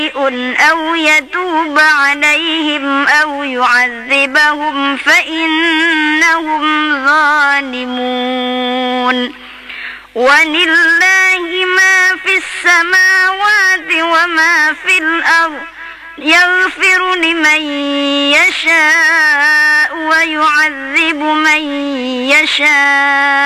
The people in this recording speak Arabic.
أو يتوب عليهم أو يعذبهم فإنهم ظالمون. ولله ما في السماوات وما في الأرض، يغفر لمن يشاء ويعذب من يشاء